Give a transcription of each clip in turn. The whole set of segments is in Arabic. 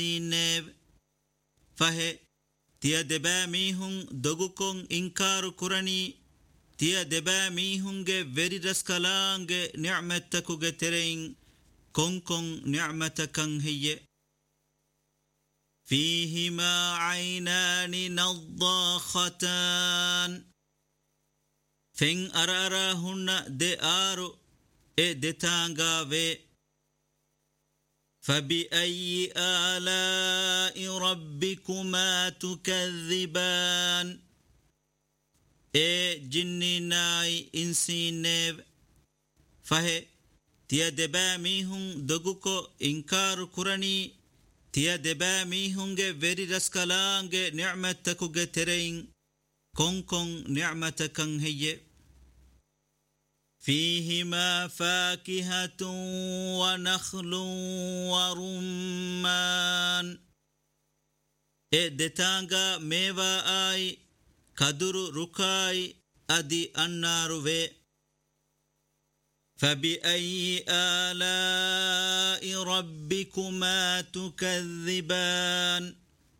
nev fahe tiya deba mihun dogukon inkaru kurani tiya deba mihunge veri raskalange ni'matakuge terein konkon ni'matakan hiye فيهما عينان نضاختان فين أراراهن دآرو دتانغاوي فبأي آلاء ربكما تكذبان جنيناي إنسينيب فهي تيا دباميهم دقوكو إنكار كراني تيا دباميهم فيري رسكالانج نعمتكو ترين كون نعمتكن هي فيهما فاكهة ونخل ورمان دتانغا ميوا آي كدر ركاي أدي النار في فبأي آلاء ربكما تكذبان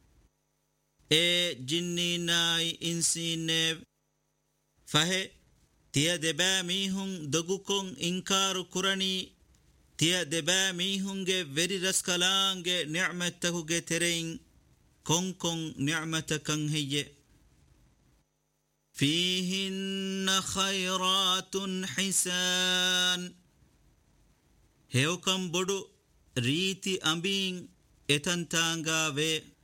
جنيناي إنسينيب فهي تيا دبا ميهن دقوكن إنكار كراني تيا دبا ميهن فيري رسكالانج نعمتكو ترين كون نعمتكن هي فيهن خيرات حسان هيوكم بدو ريتي أمبين إتنتانغا